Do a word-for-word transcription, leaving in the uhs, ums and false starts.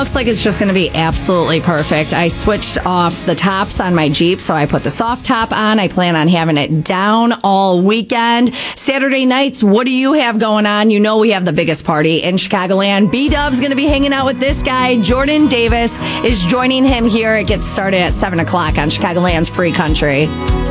looks like it's just going to be absolutely perfect. I switched off the tops on my Jeep, so I put the soft top on. I plan on having it down all weekend. Saturday nights, what do you have going on? You know we have the biggest party in Chicagoland. B-Dub's going to be hanging out with this guy. Jordan Davis is joining him here. It gets started at seven o'clock on Chicagoland's Free Country.